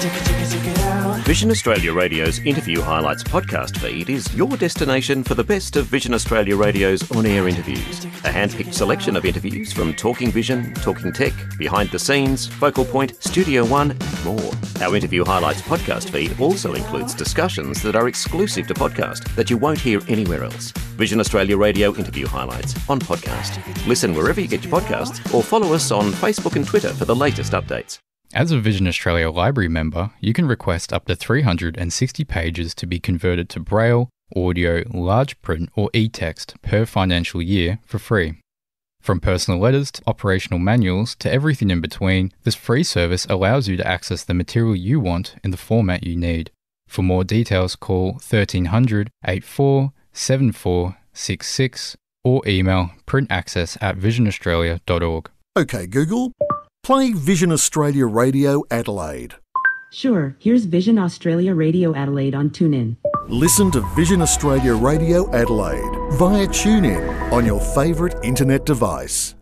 Vision Australia Radio's Interview Highlights podcast feed is your destination for the best of Vision Australia Radio's on-air interviews. A hand-picked selection of interviews from Talking Vision, Talking Tech, Behind the Scenes, Focal Point, Studio One and more. Our Interview Highlights podcast feed also includes discussions that are exclusive to podcast that you won't hear anywhere else. Vision Australia Radio Interview Highlights on podcast. Listen wherever you get your podcasts or follow us on Facebook and Twitter for the latest updates. As a Vision Australia Library member, you can request up to 360 pages to be converted to Braille, audio, large print or e-text per financial year for free. From personal letters to operational manuals to everything in between, this free service allows you to access the material you want in the format you need. For more details, call 1300 84 7466 or email printaccess@visionaustralia.org. OK Google, play Vision Australia Radio Adelaide. Sure, here's Vision Australia Radio Adelaide on TuneIn. Listen to Vision Australia Radio Adelaide via TuneIn on your favourite internet device.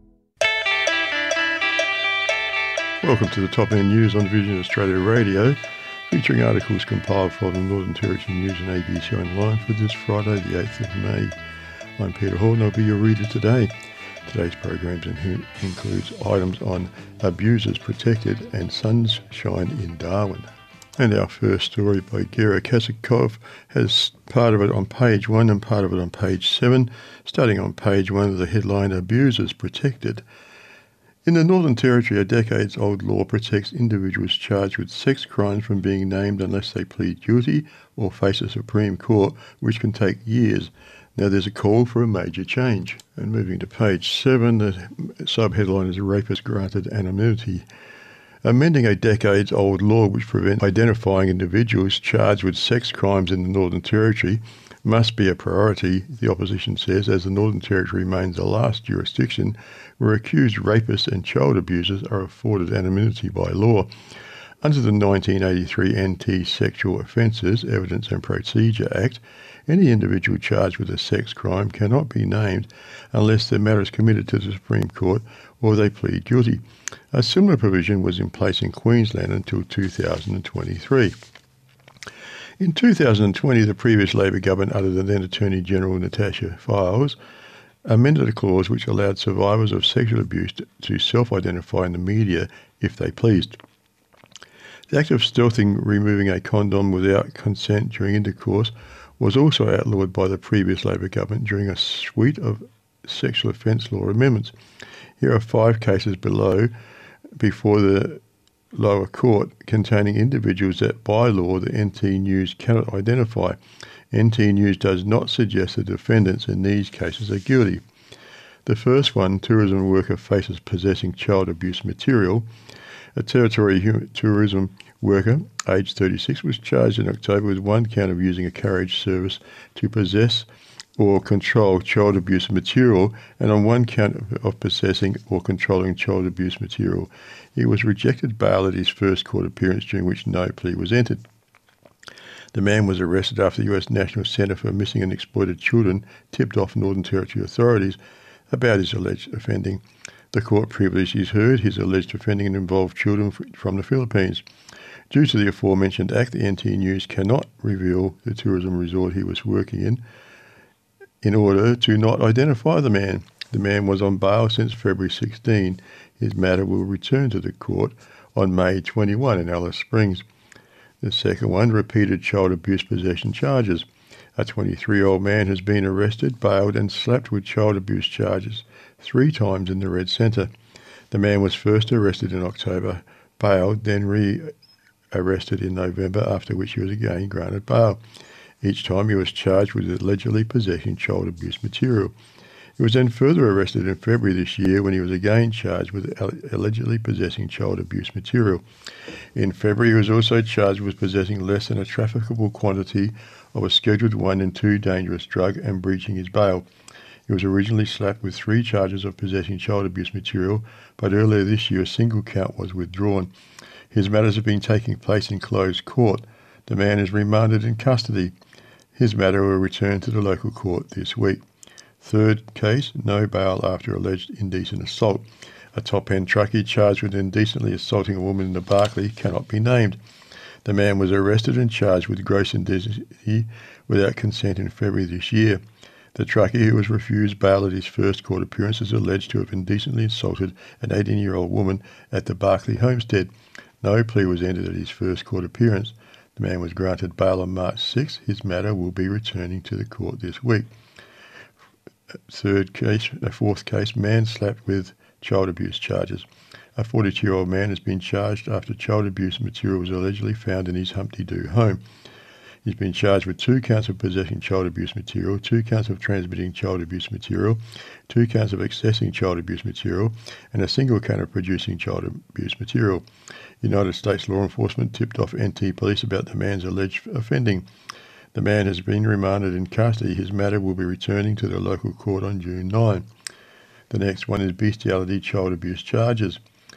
Welcome to the Top End News on Vision Australia Radio, featuring articles compiled from the Northern Territory News and ABC Online for this Friday, the 8th of May. I'm Peter Hall and I'll be your reader today. Today's programs includes items on abusers protected and sunshine in Darwin. And our first story by Gera Kasakov has part of it on page 1 and part of it on page 7, starting on page 1 of the headline, Abusers Protected. In the Northern Territory, a decades-old law protects individuals charged with sex crimes from being named unless they plead guilty or face a Supreme Court, which can take years. Now there's a call for a major change. And moving to page 7, the subheadline is Rapist Granted Anonymity. Amending a decades-old law which prevents identifying individuals charged with sex crimes in the Northern Territory must be a priority, the opposition says, as the Northern Territory remains the last jurisdiction where accused rapists and child abusers are afforded anonymity by law. Under the 1983 NT Sexual Offences Evidence and Procedure Act, any individual charged with a sex crime cannot be named unless their matter is committed to the Supreme Court or they plead guilty. A similar provision was in place in Queensland until 2023. In 2020, the previous Labor government, under the then Attorney-General Natasha Fyles, amended a clause which allowed survivors of sexual abuse to self-identify in the media if they pleased. The act of stealthing removing a condom without consent during intercourse was also outlawed by the previous Labor government during a suite of sexual offence law amendments. Here are 5 cases below before the lower court containing individuals that by law the NT News cannot identify. NT News does not suggest the defendants in these cases are guilty. The first one, tourism worker faces possessing child abuse material. A Territory tourism worker, aged 36, was charged in October with 1 count of using a carriage service to possess or control child abuse material and on 1 count of possessing or controlling child abuse material. He was rejected bail at his first court appearance, during which no plea was entered. The man was arrested after the US National Centre for Missing and Exploited Children tipped off Northern Territory authorities about his alleged offending. The court previously heard his alleged offending involved children from the Philippines. Due to the aforementioned act, the NT News cannot reveal the tourism resort he was working in order to not identify the man. The man was on bail since February 16. His matter will return to the court on May 21 in Alice Springs. The second one, repeated child abuse possession charges. A 23-year-old man has been arrested, bailed and slapped with child abuse charges 3 times in the Red Centre. The man was first arrested in October, bailed, then re-arrested in November, after which he was again granted bail. Each time he was charged with allegedly possessing child abuse material. He was then further arrested in February this year when he was again charged with allegedly possessing child abuse material. In February he was also charged with possessing less than a trafficable quantity of a Scheduled 1 and 2 dangerous drug and breaching his bail. He was originally slapped with 3 charges of possessing child abuse material, but earlier this year a single count was withdrawn. His matters have been taking place in closed court. The man is remanded in custody. His matter will return to the local court this week. Third case, no bail after alleged indecent assault. A top-end truckie charged with indecently assaulting a woman in the Barkly cannot be named. The man was arrested and charged with gross indecency without consent in February this year. The truckie, who was refused bail at his first court appearance, is alleged to have indecently assaulted an 18-year-old woman at the Barclay homestead. No plea was entered at his first court appearance. The man was granted bail on March 6. His matter will be returning to the court this week. Fourth case, man slapped with child abuse charges. A 42-year-old man has been charged after child abuse material was allegedly found in his Humpty Doo home. He's been charged with 2 counts of possessing child abuse material, 2 counts of transmitting child abuse material, 2 counts of accessing child abuse material, and a single count of producing child abuse material. United States law enforcement tipped off NT Police about the man's alleged offending. The man has been remanded in custody. His matter will be returning to the local court on June 9. The next one is bestiality child abuse charges.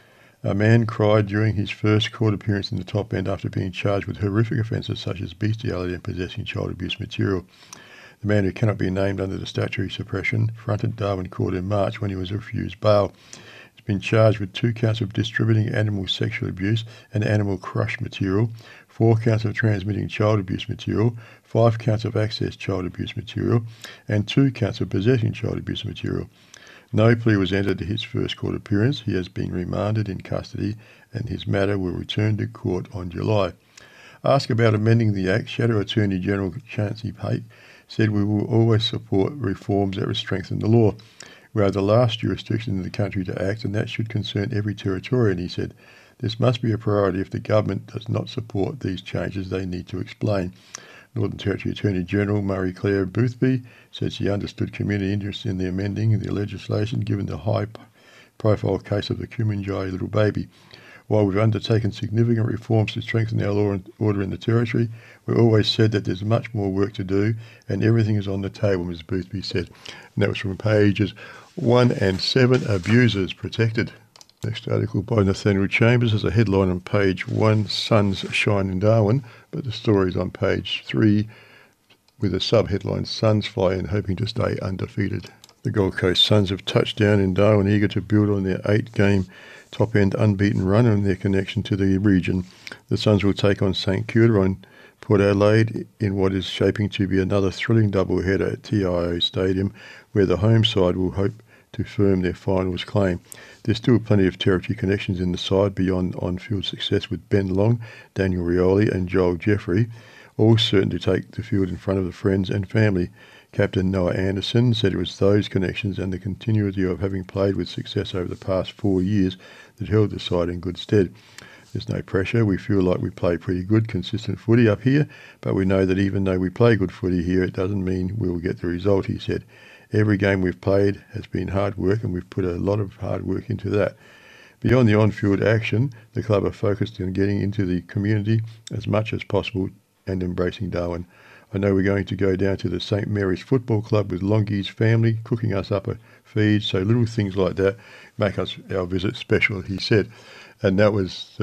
A man cried during his first court appearance in the top end after being charged with horrific offences such as bestiality and possessing child abuse material. The man, who cannot be named under the statutory suppression, fronted Darwin Court in March when he was refused bail. He's been charged with 2 counts of distributing animal sexual abuse and animal crush material, 4 counts of transmitting child abuse material, 5 counts of access child abuse material, and 2 counts of possessing child abuse material. No plea was entered to his first court appearance. He has been remanded in custody and his matter will return to court on July. Asked about amending the Act, Shadow Attorney General Chancey Pate said, "We will always support reforms that will strengthen the law. We are the last jurisdiction in the country to act, and that should concern every Territorian," he said. "This must be a priority. If the government does not support these changes, they need to explain." Northern Territory Attorney General Marie-Claire Boothby said she understood community interest in the amending the legislation given the high-profile case of the Kuminjai little baby. "While we've undertaken significant reforms to strengthen our law and order in the Territory, we always said that there's much more work to do and everything is on the table," Ms Boothby said. And that was from pages 1 and 7, Abusers Protected. Next article by Nathaniel Chambers has a headline on page 1, Suns Shine in Darwin, but the story is on page 3 with a sub-headline, Suns Fly In Hoping to Stay Undefeated. The Gold Coast Suns have touched down in Darwin, eager to build on their 8-game top-end unbeaten run and their connection to the region. The Suns will take on St Kilda on Port Adelaide in what is shaping to be another thrilling doubleheader at TIO Stadium, where the home side will hope to firm their finals claim. There's still plenty of territory connections in the side beyond on-field success, with Ben Long, Daniel Rioli and Joel Jeffrey all certain to take the field in front of the friends and family. Captain Noah Anderson said it was those connections and the continuity of having played with success over the past 4 years that held the side in good stead. "There's no pressure. We feel like we play pretty good, consistent footy up here, but we know that even though we play good footy here, it doesn't mean we will get the result," he said. "Every game we've played has been hard work and we've put a lot of hard work into that." Beyond the on-field action, the club are focused on getting into the community as much as possible and embracing Darwin. "I know we're going to go down to the St Mary's Football Club with Longie's family cooking us up a feed, so little things like that make our visit special," he said. And that was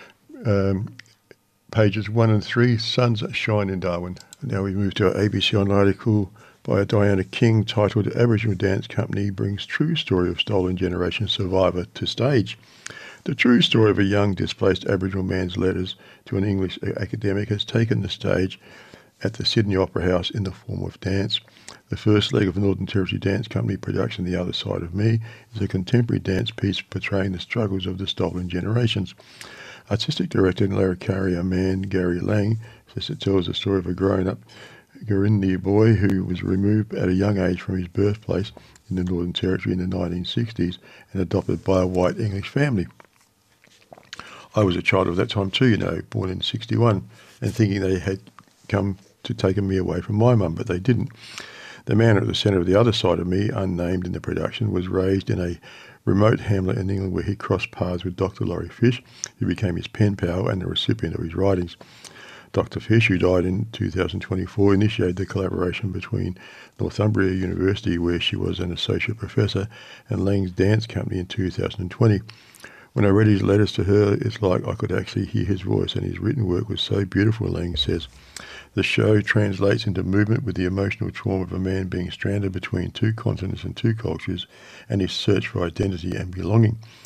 pages 1 and 3, Suns Shine in Darwin. Now we move to our ABC Online article by Diana King titled "Aboriginal Dance Company Brings True Story of Stolen Generation Survivor to Stage." The true story of a young displaced Aboriginal man's letters to an English academic has taken the stage at the Sydney Opera House in the form of dance. The first leg of the Northern Territory Dance Company production, The Other Side of Me, is a contemporary dance piece portraying the struggles of the stolen generations. Artistic director and Larracaria man Gary Lang says it tells the story of a grown-up Gurindji boy who was removed at a young age from his birthplace in the Northern Territory in the 1960s and adopted by a white English family. I was a child of that time too, born in 61, and thinking they had come to take me away from my mum, but they didn't. The man at the centre of The Other Side of Me, unnamed in the production, was raised in a remote hamlet in England where he crossed paths with Dr. Laurie Fish, who became his pen pal and the recipient of his writings. Dr. Fish, who died in 2024, initiated the collaboration between Northumbria University, where she was an associate professor, and Lang's dance company in 2020. "When I read his letters to her, it's like I could actually hear his voice, and his written work was so beautiful," Lang says. The show translates into movement with the emotional trauma of a man being stranded between 2 continents and 2 cultures and his search for identity and belonging.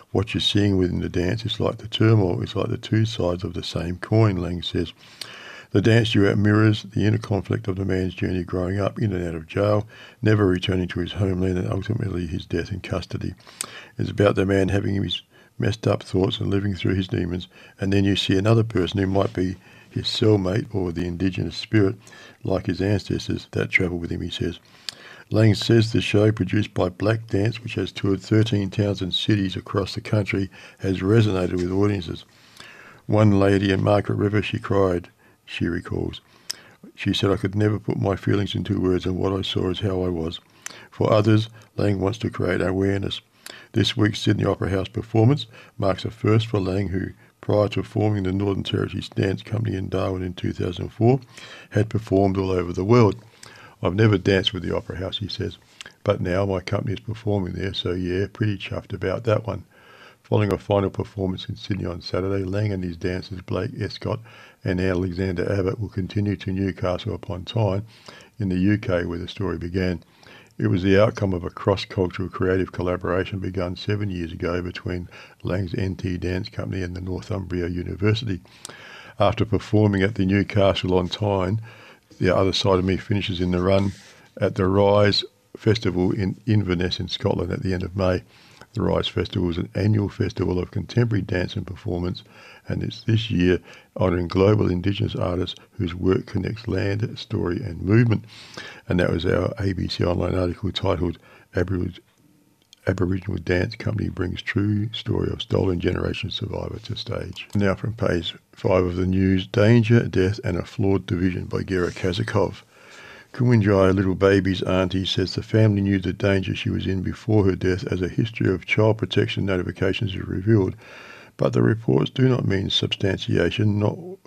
What you're seeing within the dance is like the turmoil, it's like the two sides of the same coin, Lang says. The dance duet mirrors the inner conflict of the man's journey growing up in and out of jail, never returning to his homeland, and ultimately his death in custody. It's about the man having his messed up thoughts and living through his demons, and then you see another person who might be his cellmate or the indigenous spirit, like his ancestors, that travel with him, he says. Lang says the show, produced by Black Dance, which has toured 13 towns and cities across the country, has resonated with audiences. One lady in Margaret River, she cried, she recalls. She said, I could never put my feelings into words, and what I saw is how I was. For others, Lang wants to create awareness. This week's Sydney Opera House performance marks a first for Lang, who, prior to forming the Northern Territory Dance Company in Darwin in 2004, had performed all over the world. I've never danced with the Opera House, he says, but now my company is performing there, so yeah, pretty chuffed about that one. Following a final performance in Sydney on Saturday, Lang and his dancers Blake Escott and Alexander Abbott will continue to Newcastle upon Tyne in the UK, where the story began. It was the outcome of a cross-cultural creative collaboration begun 7 years ago between Lang's NT Dance Company and the Northumbria University. After performing at the Newcastle on Tyne, The Other Side of Me finishes in the run at the Rise Festival in Inverness in Scotland at the end of May. The Rise Festival is an annual festival of contemporary dance and performance, and it's this year honouring global Indigenous artists whose work connects land, story and movement. And that was our ABC Online article titled Aboriginal Dance Company Brings True Story of Stolen Generation Survivor to Stage. Now from page 5 of the news, Danger, Death and a Flawed Division by Gera Kazakov. Kuminjai, little baby's auntie, says the family knew the danger she was in before her death, as a history of child protection notifications is revealed, but the reports do not mean substantiation,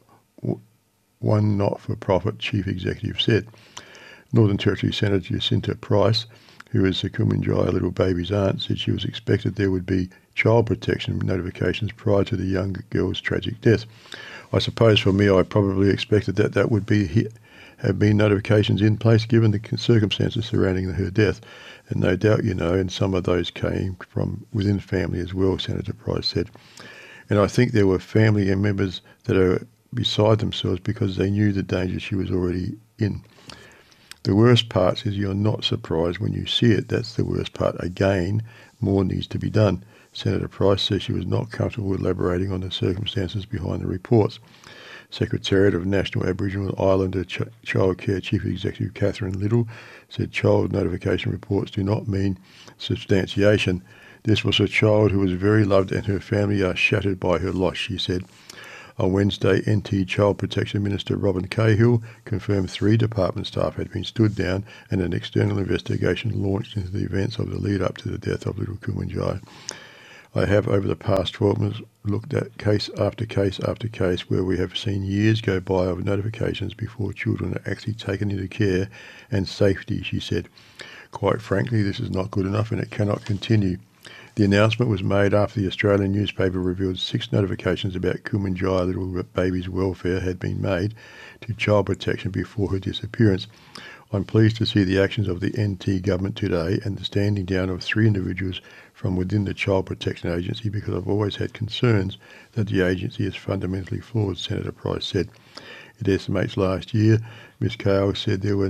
one not-for-profit chief executive said. Northern Territory Senator Jacinta Price, who is the Kuminjai little baby's aunt, said she was expected there would be child protection notifications prior to the young girl's tragic death. I suppose for me, I probably expected that would have been notifications in place given the circumstances surrounding her death, and no doubt and some of those came from within family as well, Senator Price said. And I think there were family members that are beside themselves because they knew the danger she was already in. The worst part is you're not surprised when you see it. That's the worst part. Again, more needs to be done. Senator Price says she was not comfortable elaborating on the circumstances behind the reports. Secretariat of National Aboriginal Islander Childcare Chief Executive Catherine Little said child notification reports do not mean substantiation. This was a child who was very loved and her family are shattered by her loss, she said. On Wednesday, NT Child Protection Minister Robin Cahill confirmed 3 department staff had been stood down and an external investigation launched into the events of the lead-up to the death of little Kuminjai. I have, over the past 12 months, looked at case after case after case where we have seen years go by of notifications before children are actually taken into care and safety, she said. Quite frankly, this is not good enough and it cannot continue. The announcement was made after the Australian newspaper revealed 6 notifications about Kuminjai little baby's welfare had been made to child protection before her disappearance. I'm pleased to see the actions of the NT government today and the standing down of 3 individuals from within the Child Protection Agency, because I've always had concerns that the agency is fundamentally flawed, Senator Price said. It estimates last year, Ms Cahill said there were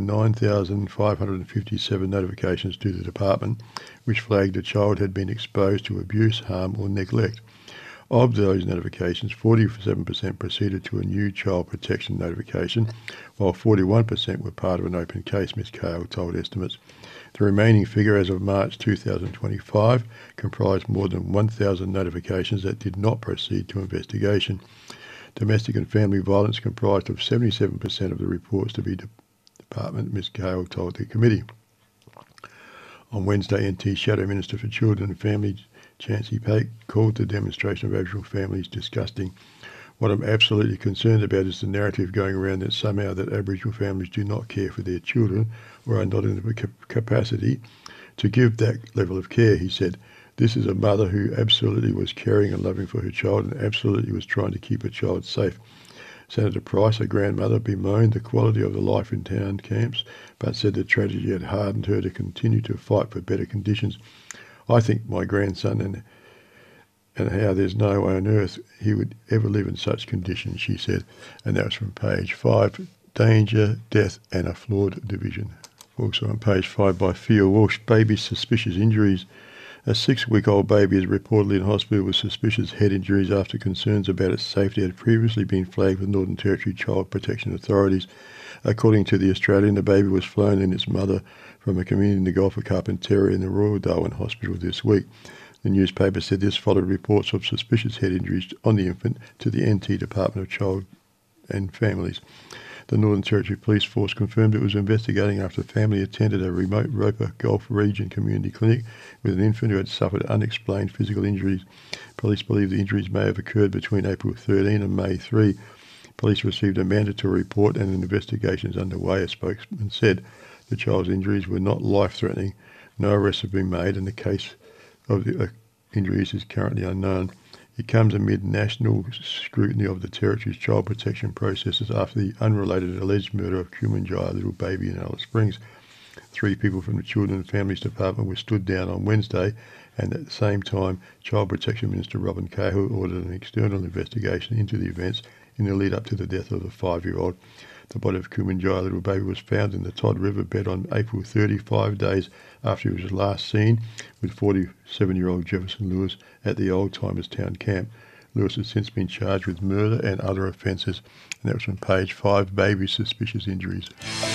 9,557 notifications to the department, which flagged a child had been exposed to abuse, harm or neglect. Of those notifications, 47% proceeded to a new child protection notification, while 41% were part of an open case, Ms Cahill told Estimates. The remaining figure as of March 2025 comprised more than 1,000 notifications that did not proceed to investigation. Domestic and family violence comprised of 77% of the reports to the department, Ms Cahill told the committee. On Wednesday, NT Shadow Minister for Children and Family, Chancey Pake, called the demonstration of Aboriginal families disgusting. What I'm absolutely concerned about is the narrative going around that somehow that Aboriginal families do not care for their children or are not in the capacity to give that level of care, he said. This is a mother who absolutely was caring and loving for her child and absolutely was trying to keep her child safe. Senator Price, a grandmother, bemoaned the quality of the life in town camps, but said the tragedy had hardened her to continue to fight for better conditions. I think my grandson and how there's no way on earth he would ever live in such conditions, she said. And that was from page 5, Danger, Death and a Flawed Division. Also on page 5 by Thea Walsh, Baby Suspicious Injuries. A 6-week-old baby is reportedly in hospital with suspicious head injuries after concerns about its safety had previously been flagged with Northern Territory Child Protection Authorities. According to The Australian, the baby was flown in its mother from a community in the Gulf of Carpentaria in the Royal Darwin Hospital this week. The newspaper said this followed reports of suspicious head injuries on the infant to the NT Department of Child and Families. The Northern Territory Police Force confirmed it was investigating after the family attended a remote Roper Gulf Region community clinic with an infant who had suffered unexplained physical injuries. Police believe the injuries may have occurred between April 13 and May 3. Police received a mandatory report and an investigation is underway, a spokesman said. The child's injuries were not life-threatening. No arrests have been made and the case of the injuries is currently unknown. It comes amid national scrutiny of the Territory's child protection processes after the unrelated alleged murder of Kumanjaya little baby in Alice Springs. 3 people from the Children and Families Department were stood down on Wednesday, and at the same time, Child Protection Minister Robin Cahill ordered an external investigation into the events in the lead up to the death of the 5-year-old. The body of Kumanjaya little baby was found in the Todd River bed on April 30, 5 days after he was last seen with 47-year-old Jefferson Lewis at the Old Timers Town camp. Lewis has since been charged with murder and other offences, and that was from page 5, Baby Suspicious Injuries.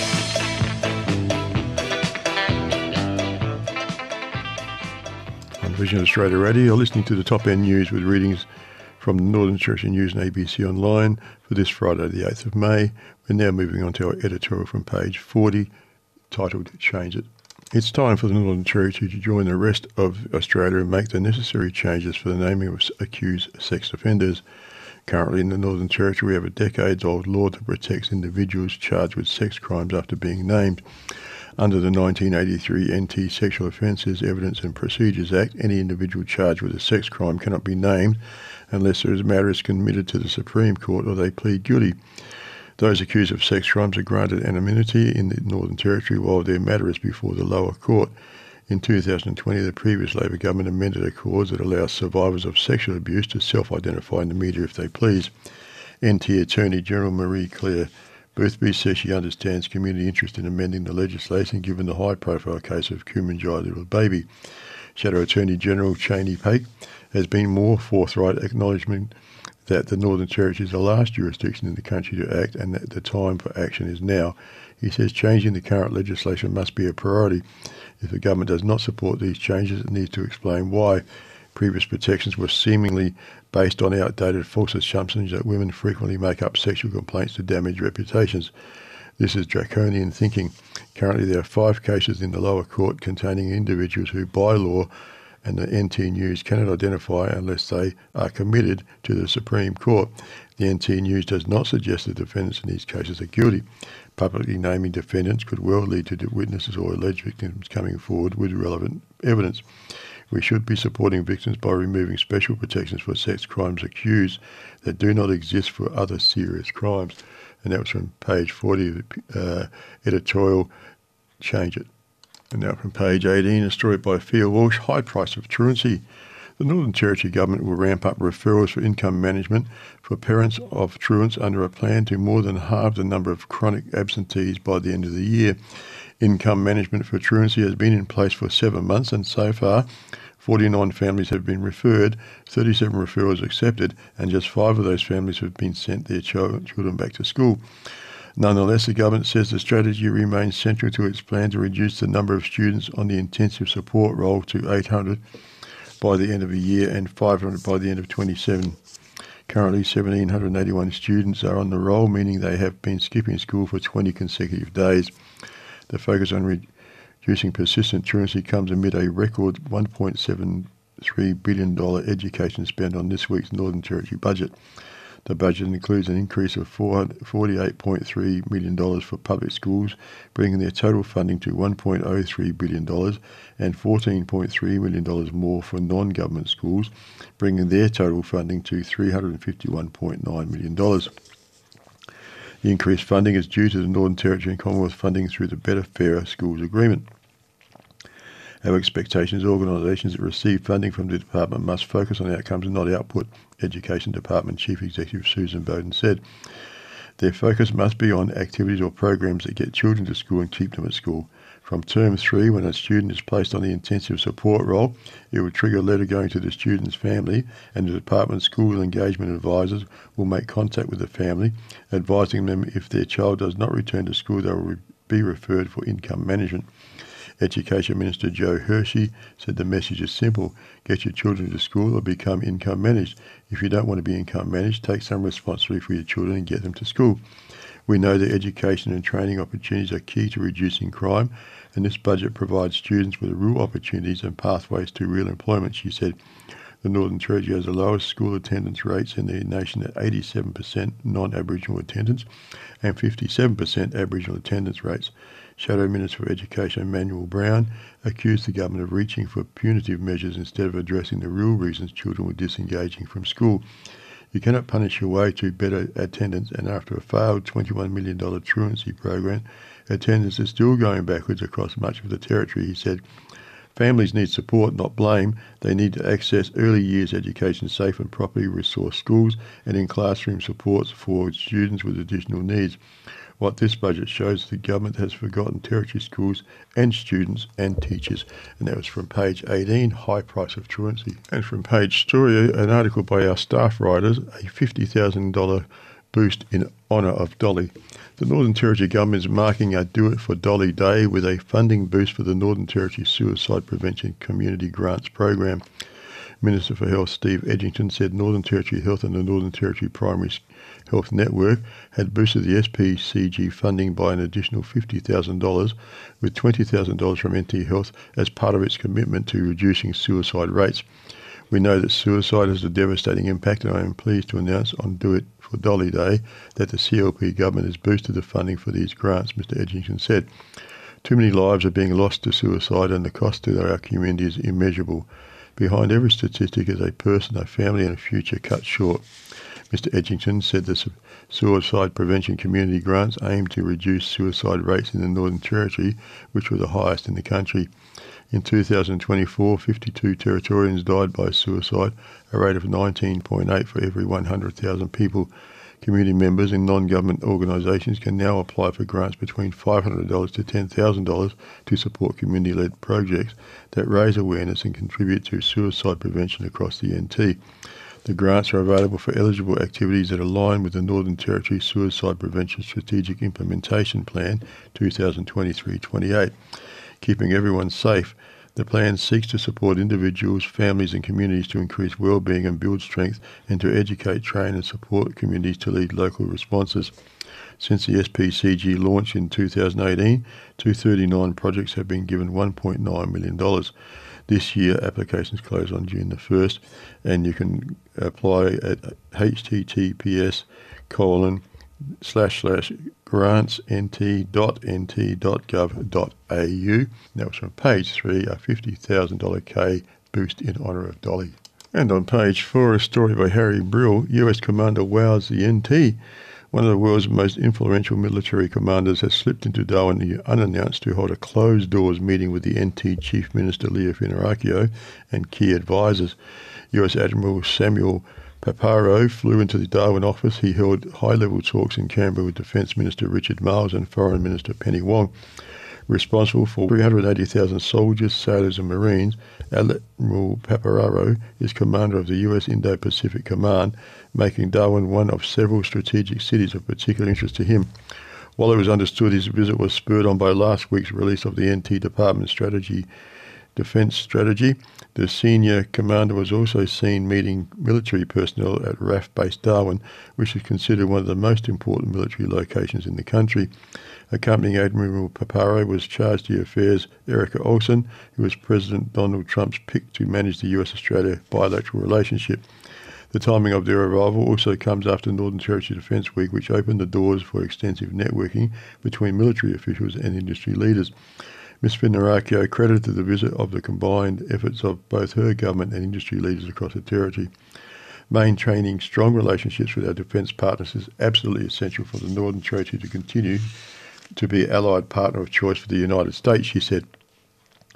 On Vision Australia Radio, you're listening to the Top End News with readings from the Northern Territory News and ABC Online for this Friday, the 8th of May. We're now moving on to our editorial from page 40, titled Change It. It's time for the Northern Territory to join the rest of Australia and make the necessary changes for the naming of accused sex offenders. Currently in the Northern Territory, we have a decades-old law that protects individuals charged with sex crimes after being named. Under the 1983 NT Sexual Offences Evidence and Procedures Act, any individual charged with a sex crime cannot be named unless the matter is committed to the Supreme Court or they plead guilty. Those accused of sex crimes are granted anonymity in the Northern Territory while their matter is before the lower court. In 2020, the previous Labor government amended a clause that allows survivors of sexual abuse to self-identify in the media if they please. NT Attorney General Marie-Claire Boothby says she understands community interest in amending the legislation given the high-profile case of Kumanjaya little baby. Shadow Attorney General Cheney Paik has been more forthright, acknowledging that the Northern Territory is the last jurisdiction in the country to act and that the time for action is now. He says changing the current legislation must be a priority. If the government does not support these changes, it needs to explain why. Previous protections were seemingly based on outdated false assumptions that women frequently make up sexual complaints to damage reputations. This is draconian thinking. Currently there are 5 cases in the lower court containing individuals who, by law, and the NT News cannot identify unless they are committed to the Supreme Court. The NT News does not suggest the defendants in these cases are guilty. Publicly naming defendants could well lead to witnesses or alleged victims coming forward with relevant evidence. We should be supporting victims by removing special protections for sex crimes accused that do not exist for other serious crimes. And that was from page 40 of the editorial, Change It. And now from page 18, a story by Thea Walsh, High Price of Truancy. The Northern Territory Government will ramp up referrals for income management for parents of truants under a plan to more than halve the number of chronic absentees by the end of the year. Income management for truancy has been in place for 7 months and so far 49 families have been referred, 37 referrals accepted, and just 5 of those families have been sent their children back to school. Nonetheless, the government says the strategy remains central to its plan to reduce the number of students on the intensive support roll to 800 by the end of the year and 500 by the end of 27. Currently, 1,781 students are on the roll, meaning they have been skipping school for 20 consecutive days. The focus on reducing persistent truancy comes amid a record $1.73 billion education spend on this week's Northern Territory budget. The budget includes an increase of $48.3 million for public schools, bringing their total funding to $1.03 billion and $14.3 million more for non-government schools, bringing their total funding to $351.9 million. The increased funding is due to the Northern Territory and Commonwealth funding through the Better Fairer Schools Agreement. Our expectation is organisations that receive funding from the department must focus on outcomes and not output, Education Department Chief Executive Susan Bowden said. Their focus must be on activities or programs that get children to school and keep them at school. From term 3, when a student is placed on the intensive support role, it will trigger a letter going to the student's family, and the department's school engagement advisors will make contact with the family, advising them if their child does not return to school, they will be referred for income management. Education Minister Joe Hershey said the message is simple: get your children to school or become income managed. If you don't want to be income managed, take some responsibility for your children and get them to school. We know that education and training opportunities are key to reducing crime, and this budget provides students with real opportunities and pathways to real employment, she said. The Northern Territory has the lowest school attendance rates in the nation at 87% non-Aboriginal attendance and 57% Aboriginal attendance rates. Shadow Minister for Education Emmanuel Brown accused the government of reaching for punitive measures instead of addressing the real reasons children were disengaging from school. You cannot punish your way to better attendance, and after a failed $21 million truancy program, attendance is still going backwards across much of the territory, he said. Families need support, not blame. They need to access early years education safe and properly resourced schools and in classroom supports for students with additional needs. What this budget shows is the government has forgotten territory schools and students and teachers. And that was from page 18, High Price of Truancy. And from page story, an article by our staff writers, a $50,000 boost in honour of Dolly. The Northern Territory Government is marking a Do It for Dolly Day with a funding boost for the Northern Territory Suicide Prevention Community Grants Program. Minister for Health Steve Edgington said Northern Territory Health and the Northern Territory Primary Health Network had boosted the SPCG funding by an additional $50,000, with $20,000 from NT Health as part of its commitment to reducing suicide rates. We know that suicide has a devastating impact, and I am pleased to announce on Do It for Dolly Day that the CLP government has boosted the funding for these grants, Mr Edgington said. Too many lives are being lost to suicide, and the cost to our community is immeasurable. Behind every statistic is a person, a family and a future cut short. Mr Edgington said the Suicide Prevention Community Grants aim to reduce suicide rates in the Northern Territory, which were the highest in the country. In 2024, 52 Territorians died by suicide, a rate of 19.8 for every 100,000 people. Community members in non-government organisations can now apply for grants between $500 to $10,000 to support community-led projects that raise awareness and contribute to suicide prevention across the NT. The grants are available for eligible activities that align with the Northern Territory Suicide Prevention Strategic Implementation Plan 2023-28. Keeping everyone safe, the plan seeks to support individuals, families and communities to increase well-being and build strength, and to educate, train and support communities to lead local responses. Since the SPCG launch in 2018, 239 projects have been given $1.9 million. This year, applications close on June the 1st, and you can apply at https://grantsnt.nt.gov.au. That was from page 3, a $50,000 K boost in honour of Dolly. And on page 4, a story by Harry Brill, US Commander wows the NT. One of the world's most influential military commanders has slipped into Darwin unannounced to hold a closed-doors meeting with the NT Chief Minister Leo Finaracchio and key advisors. US Admiral Samuel Paparo flew into the Darwin office. He held high-level talks in Canberra with Defence Minister Richard Marles and Foreign Minister Penny Wong. Responsible for 380,000 soldiers, sailors and Marines, Admiral Paparo is commander of the US Indo-Pacific Command, making Darwin one of several strategic cities of particular interest to him. While it was understood his visit was spurred on by last week's release of the NT Department Defence Strategy, the senior commander was also seen meeting military personnel at RAF Base Darwin, which is considered one of the most important military locations in the country. Accompanying Admiral Paparo was Charge d'Affaires Erica Olson, who was President Donald Trump's pick to manage the US-Australia bilateral relationship. The timing of their arrival also comes after Northern Territory Defence Week, which opened the doors for extensive networking between military officials and industry leaders. Ms Finaracchio credited the visit of the combined efforts of both her government and industry leaders across the territory. Maintaining strong relationships with our defence partners is absolutely essential for the Northern Territory to continue to be an allied partner of choice for the United States, she said.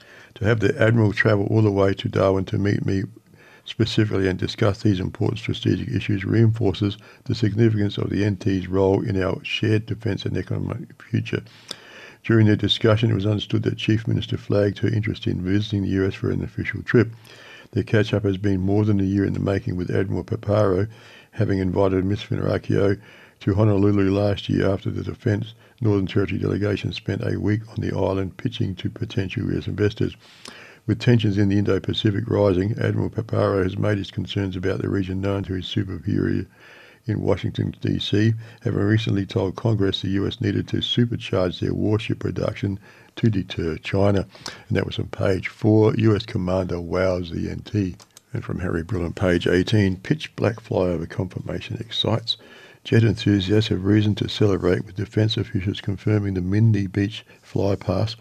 To have the Admiral travel all the way to Darwin to meet me specifically and discuss these important strategic issues reinforces the significance of the NT's role in our shared defence and economic future. During their discussion, it was understood that Chief Minister flagged her interest in visiting the US for an official trip. Their catch-up has been more than a year in the making, with Admiral Paparo having invited Ms. Finaracchio to Honolulu last year after the Defence Northern Territory delegation spent a week on the island pitching to potential US investors. With tensions in the Indo-Pacific rising, Admiral Paparo has made his concerns about the region known to his superior in Washington, D.C., having recently told Congress the US needed to supercharge their warship production to deter China. And that was on page 4, US Commander wows the NT. And from Harry Brill on page 18, pitch black flyover confirmation excites. Jet enthusiasts have reason to celebrate, with defence officials confirming the Mindy Beach flypass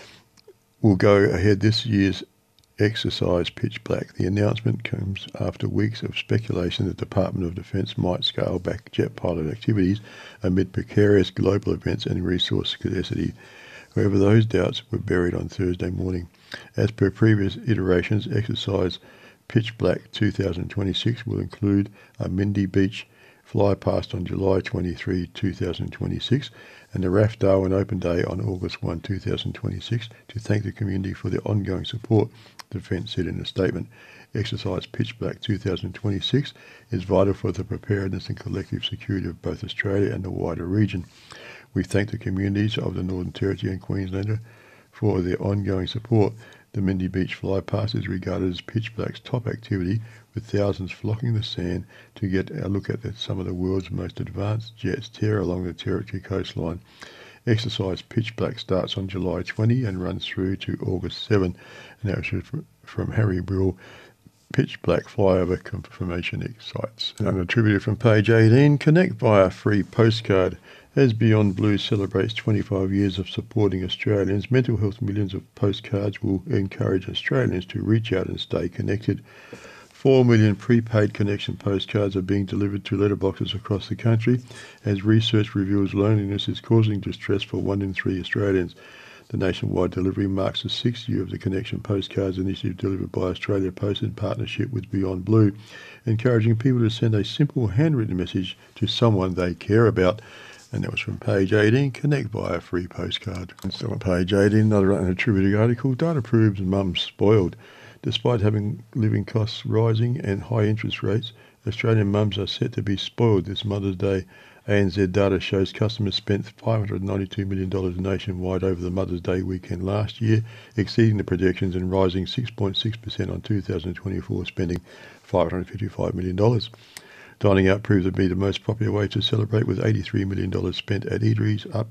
will go ahead this year's exercise pitch black. The announcement comes after weeks of speculation that the Department of Defence might scale back jet pilot activities amid precarious global events and resource scarcity. However, those doubts were buried on Thursday morning. As per previous iterations, exercise pitch black 2026 will include a Mindy Beach flypast on July 23, 2026, and the RAF Darwin Open Day on August 1, 2026, to thank the community for their ongoing support, the Defence said in a statement. Exercise Pitch Black 2026 is vital for the preparedness and collective security of both Australia and the wider region. We thank the communities of the Northern Territory and Queenslander for their ongoing support. The Mindy Beach flypast is regarded as Pitch Black's top activity, with thousands flocking the sand to get a look at some of the world's most advanced jets tear along the Territory coastline. Exercise Pitch Black starts on July 20 and runs through to August 7. And that was from Harry Brill. Pitch Black flyover confirmation excites. And attributed from page 18, connect via free postcard. As Beyond Blue celebrates 25 years of supporting Australians, Mental Health Millions of postcards will encourage Australians to reach out and stay connected. 4 million prepaid connection postcards are being delivered to letterboxes across the country, as research reveals loneliness is causing distress for 1 in 3 Australians. The nationwide delivery marks the 6th year of the Connection Postcards initiative delivered by Australia Post in partnership with Beyond Blue, encouraging people to send a simple handwritten message to someone they care about. And that was from page 18, connect via free postcard. And still on page 18, another unattributed article, data proves mum's spoiled. Despite having living costs rising and high interest rates, Australian mums are set to be spoiled this Mother's Day. ANZ data shows customers spent $592 million nationwide over the Mother's Day weekend last year, exceeding the projections and rising 6.6% on 2024 spending $555 million. Dining out proved to be the most popular way to celebrate, with $83 million spent at eateries, up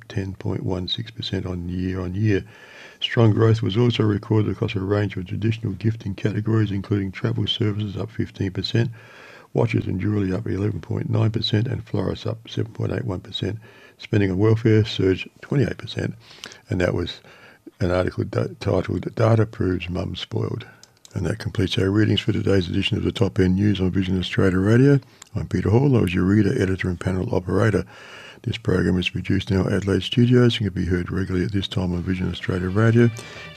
10.16% on year. Strong growth was also recorded across a range of traditional gifting categories, including travel services up 15%, watches and jewellery up 11.9%, and florists up 7.81%. Spending on welfare surged 28%, and that was an article titled "Data Proves Mum Spoiled." And that completes our readings for today's edition of the Top End News on Vision Australia Radio. I'm Peter Hall. I was your reader, editor and panel operator. This program is produced in our Adelaide studios and can be heard regularly at this time on Vision Australia Radio,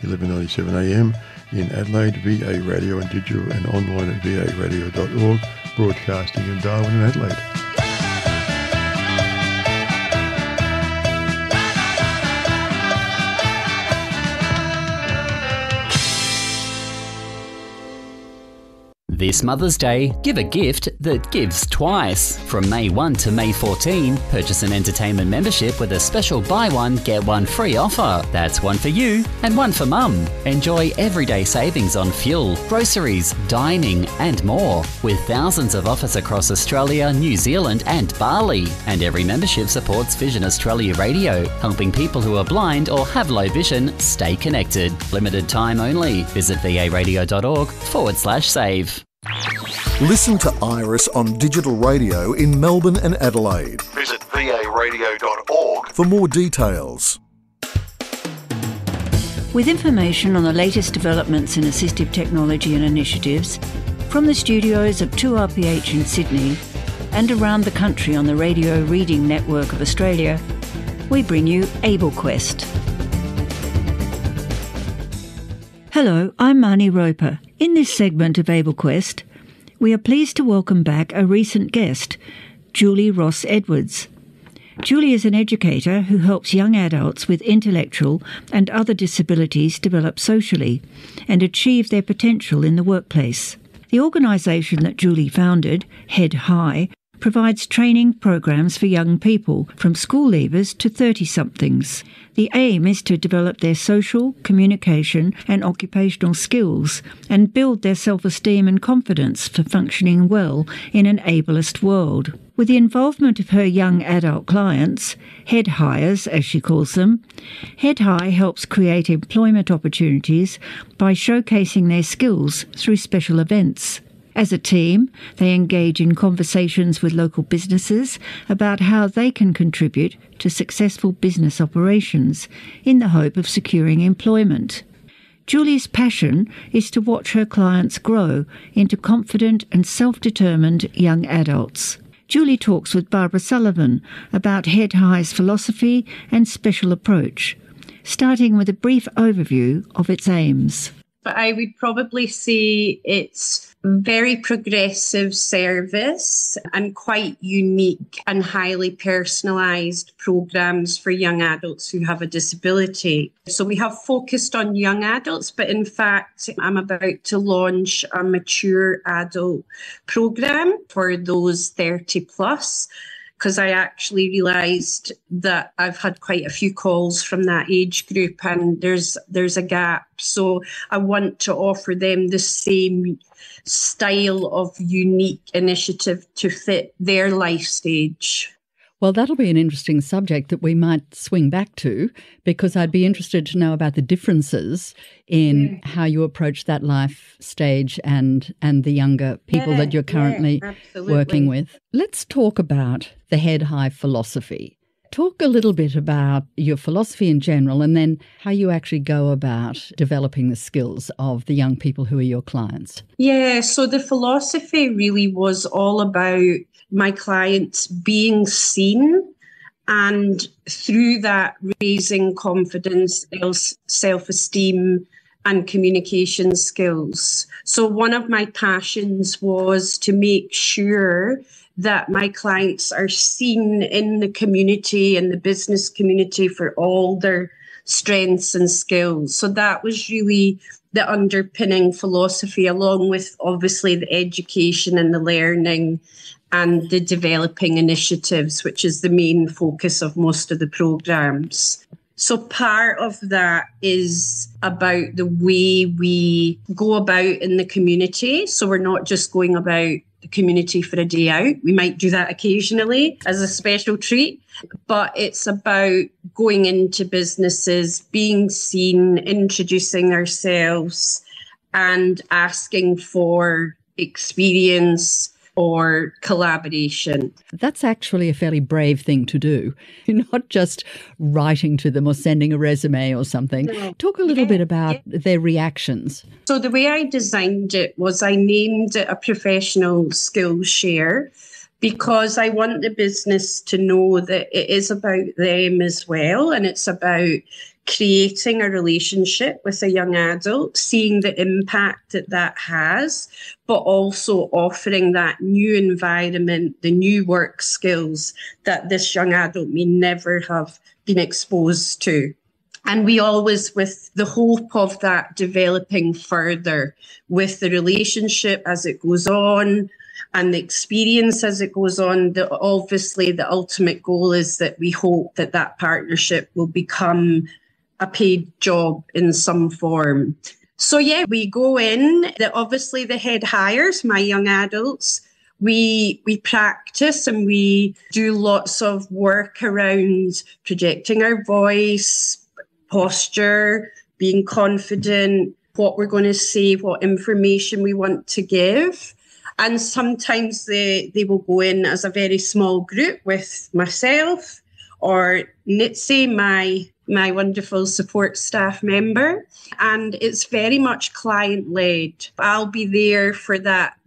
11:97 AM in Adelaide, VA Radio and digital, and online at varadio.org, broadcasting in Darwin and Adelaide. This Mother's Day, give a gift that gives twice. From May 1 to May 14, purchase an entertainment membership with a special buy one, get one free offer. That's one for you and one for mum. Enjoy everyday savings on fuel, groceries, dining and more, with thousands of offers across Australia, New Zealand and Bali. And every membership supports Vision Australia Radio, helping people who are blind or have low vision stay connected. Limited time only. Visit varadio.org/save. Listen to Iris on digital radio in Melbourne and Adelaide. Visit varadio.org for more details. With information on the latest developments in assistive technology and initiatives, from the studios of 2RPH in Sydney and around the country on the Radio Reading Network of Australia, we bring you AbleQuest. Hello, I'm Marnie Roper. In this segment of AbleQuest, we are pleased to welcome back a recent guest, Julie Ross Edwards. Julie is an educator who helps young adults with intellectual and other disabilities develop socially and achieve their potential in the workplace. The organisation that Julie founded, Head High, provides training programs for young people, from school leavers to 30-somethings. The aim is to develop their social, communication and occupational skills and build their self-esteem and confidence for functioning well in an ableist world. With the involvement of her young adult clients, Head Hires, as she calls them, Head High helps create employment opportunities by showcasing their skills through special events. As a team, they engage in conversations with local businesses about how they can contribute to successful business operations in the hope of securing employment. Julie's passion is to watch her clients grow into confident and self-determined young adults. Julie talks with Barbara Sullivan about Head High's philosophy and special approach, starting with a brief overview of its aims. But I would probably say it's very progressive service and quite unique and highly personalised programmes for young adults who have a disability. So we have focused on young adults, but in fact, I'm about to launch a mature adult programme for those 30 plus. Because I actually realised that I've had quite a few calls from that age group and there's a gap. So I want to offer them the same style of unique initiative to fit their life stage. Well, that'll be an interesting subject that we might swing back to, because I'd be interested to know about the differences in how you approach that life stage and the younger people that you're currently working with. Let's talk about the Head High philosophy. Talk a little bit about your philosophy in general and then how you actually go about developing the skills of the young people who are your clients. Yeah, so the philosophy really was all about my clients being seen and through that raising confidence, self-esteem and communication skills. So one of my passions was to make sure that my clients are seen in the community and the business community for all their strengths and skills. So that was really the underpinning philosophy, along with obviously the education and the learning and the developing initiatives, which is the main focus of most of the programs. So part of that is about the way we go about in the community. So we're not just going about the community for a day out. We might do that occasionally as a special treat, but it's about going into businesses, being seen, introducing ourselves and asking for experience or collaboration. That's actually a fairly brave thing to do. You're not just writing to them or sending a resume or something. No. Talk a little bit about their reactions. So the way I designed it was I named it a professional skills share, because I want the business to know that it is about them as well, and it's about creating a relationship with a young adult, seeing the impact that has, but also offering that new environment, the new work skills that this young adult may never have been exposed to. And we always, with the hope of that developing further with the relationship as it goes on, and the experience as it goes on, obviously the ultimate goal is that we hope that that partnership will become a paid job in some form. So yeah, we go in, obviously the head hires, my young adults, we practice and we do lots of work around projecting our voice, posture, being confident, what we're going to say, what information we want to give. And sometimes they will go in as a very small group with myself or Nitsi, my wonderful support staff member. And it's very much client-led. I'll be there for that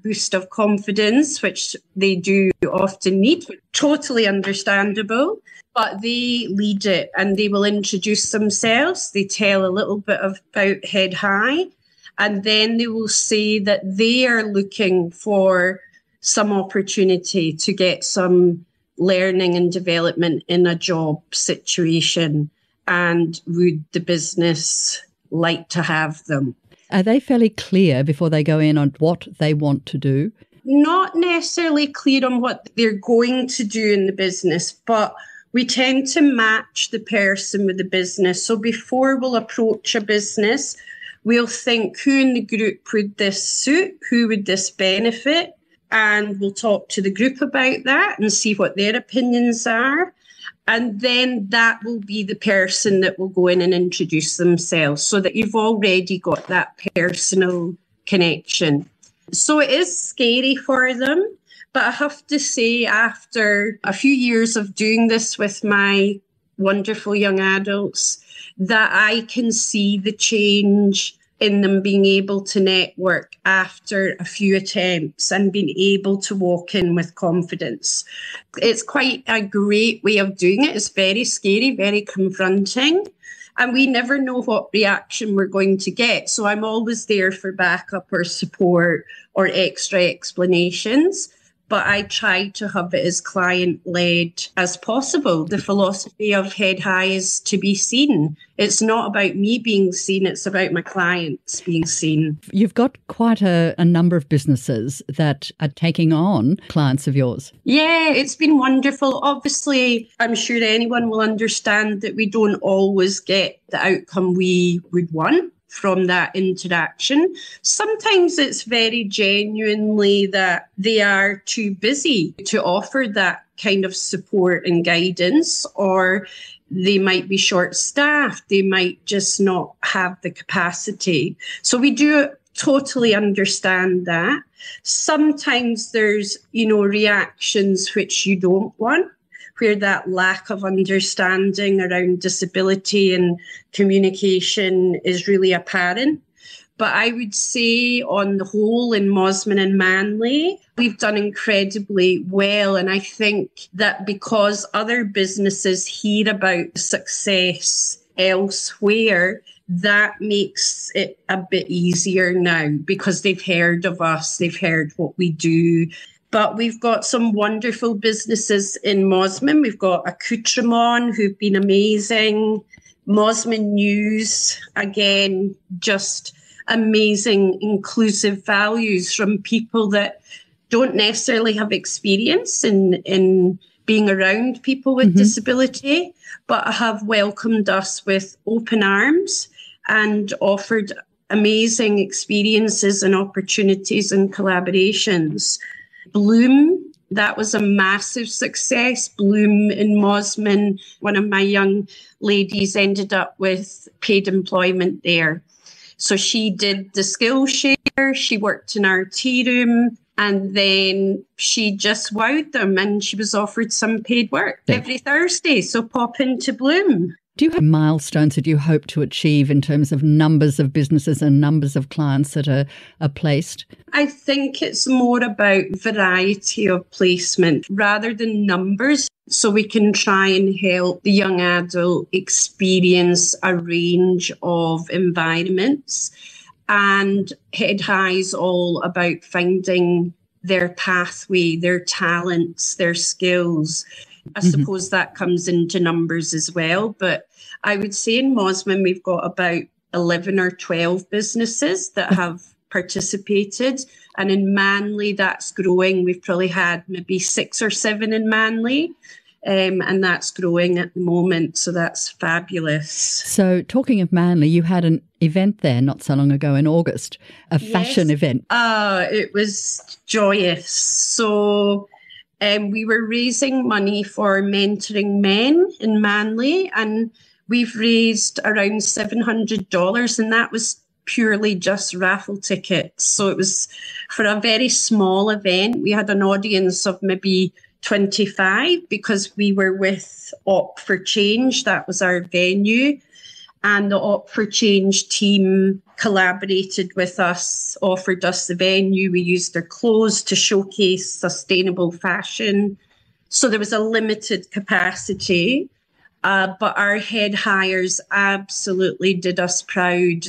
boost of confidence, which they do often need, totally understandable. But they lead it and they will introduce themselves. They tell a little bit about Head High, and then they will say that they are looking for some opportunity to get some learning and development in a job situation, and would the business like to have them. Are they fairly clear before they go in on what they want to do? Not necessarily clear on what they're going to do in the business, but we tend to match the person with the business. So before we'll approach a business, we'll think, who in the group would this suit? Who would this benefit? And we'll talk to the group about that and see what their opinions are. And then that will be the person that will go in and introduce themselves, so that you've already got that personal connection. So it is scary for them. But I have to say, after a few years of doing this with my wonderful young adults, that I can see the change in them being able to network after a few attempts and being able to walk in with confidence. It's quite a great way of doing it. It's very scary, very confronting, and we never know what reaction we're going to get. So I'm always there for backup or support or extra explanations. But I try to have it as client-led as possible. The philosophy of Head High is to be seen. It's not about me being seen, it's about my clients being seen. You've got quite a number of businesses that are taking on clients of yours. Yeah, it's been wonderful. Obviously, I'm sure anyone will understand that we don't always get the outcome we would want from that interaction. Sometimes it's very genuinely that they are too busy to offer that kind of support and guidance, or they might be short-staffed. They might just not have the capacity. So we do totally understand that. Sometimes there's, reactions which you don't want, where that lack of understanding around disability and communication is really apparent. But I would say on the whole in Mosman and Manly, we've done incredibly well. And I think that because other businesses hear about success elsewhere, that makes it a bit easier now because they've heard of us, they've heard what we do. But we've got some wonderful businesses in Mosman. We've got Accoutrement, who've been amazing. Mosman News, again, just amazing inclusive values from people that don't necessarily have experience in being around people with disability, but have welcomed us with open arms and offered amazing experiences and opportunities and collaborations. Bloom, that was a massive success. Bloom in Mosman, one of my young ladies ended up with paid employment there. So she did the Skillshare, she worked in our tea room, and then she just wowed them and she was offered some paid work every Thursday. So pop into Bloom. Do you have milestones that you hope to achieve in terms of numbers of businesses and numbers of clients that are placed? I think it's more about variety of placement rather than numbers. So we can try and help the young adult experience a range of environments. And Head High is all about finding their pathway, their talents, their skills. I suppose that comes into numbers as well. But I would say in Mosman, we've got about 11 or 12 businesses that have participated. And in Manly, that's growing. We've probably had maybe 6 or 7 in Manly. And that's growing at the moment. So that's fabulous. So talking of Manly, you had an event there not so long ago in August, a fashion event. It was joyous. So we were raising money for mentoring men in Manly, and we've raised around $700, and that was purely just raffle tickets. So it was for a very small event. We had an audience of maybe 25 because we were with Op for Change. That was our venue. and the Opt for Change team collaborated with us, offered us the venue. We used their clothes to showcase sustainable fashion. So there was a limited capacity, but our head hires absolutely did us proud.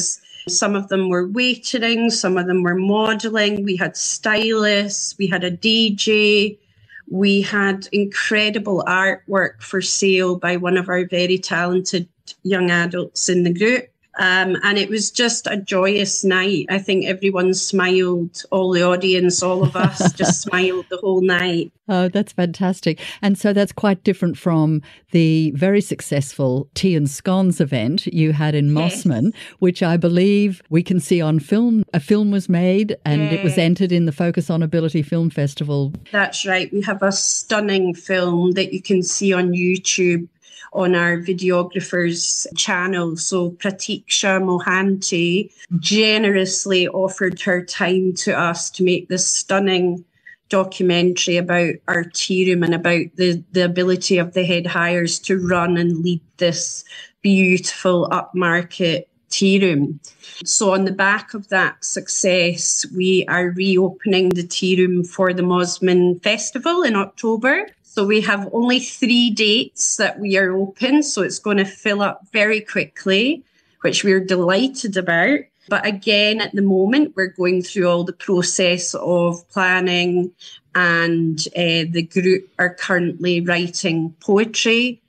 Some of them were waitering, some of them were modelling. We had stylists, we had a DJ. We had incredible artwork for sale by one of our very talented young adults in the group. And it was just a joyous night. I think everyone smiled, all the audience, all of us just smiled the whole night. Oh, that's fantastic. And so that's quite different from the very successful Tea and Scones event you had in Mosman, which I believe we can see on film. A film was made and it was entered in the Focus on Ability Film Festival. That's right. We have a stunning film that you can see on YouTube on our videographer's channel. So Pratiksha Mohanty generously offered her time to us to make this stunning documentary about our tea room and about the ability of the head hires to run and lead this beautiful upmarket tea room. So on the back of that success, we are reopening the tea room for the Mosman Festival in October. So we have only 3 dates that we are open. So it's going to fill up very quickly, which we're delighted about. But again, at the moment, we're going through all the process of planning, and the group are currently writing poetry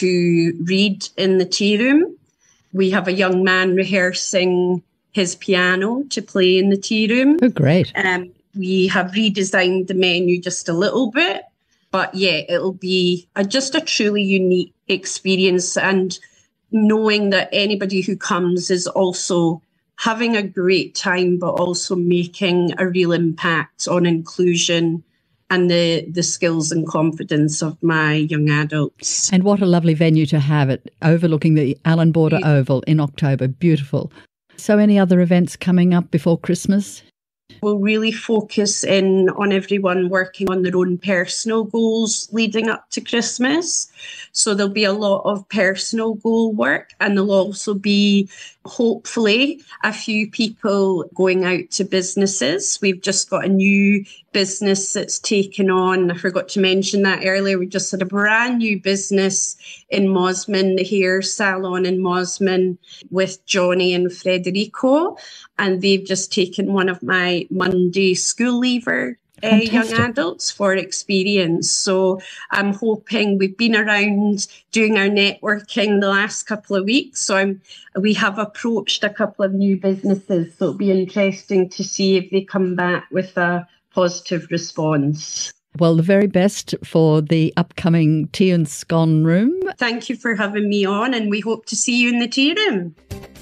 to read in the tea room. We have a young man rehearsing his piano to play in the tea room. Oh, great. We have redesigned the menu just a little bit. But yeah, it'll be just a truly unique experience, and knowing that anybody who comes is also having a great time, but also making a real impact on inclusion and the skills and confidence of my young adults. And what a lovely venue to have it, overlooking the Allan Border Oval in October. Beautiful. So any other events coming up before Christmas? We'll really focus in on everyone working on their own personal goals leading up to Christmas. So there'll be a lot of personal goal work, and there'll also be, hopefully, a few people going out to businesses. We've just got a new business that's taken on. I forgot to mention that earlier. We just had a brand new business in Mosman, the hair salon in Mosman, with Johnny and Frederico. And they've just taken one of my Monday school leaver young adults for experience. So I'm hoping, we've been around doing our networking the last couple of weeks. So we have approached a couple of new businesses. So it'll be interesting to see if they come back with a positive response. Well, the very best for the upcoming Tea and Scone room. Thank you for having me on, and we hope to see you in the tea room.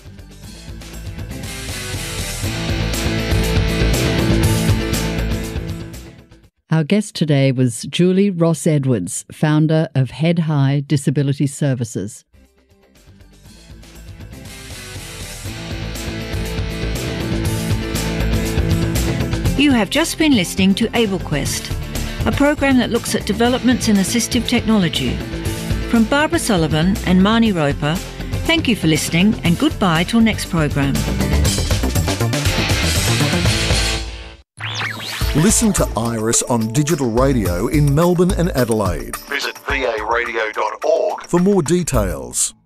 Our guest today was Julie Ross Edwards, founder of Head High Disability Services. You have just been listening to AbleQuest, a program that looks at developments in assistive technology. From Barbara Sullivan and Marnie Roper, thank you for listening, and goodbye till next program. Listen to Iris on digital radio in Melbourne and Adelaide. Visit varadio.org for more details.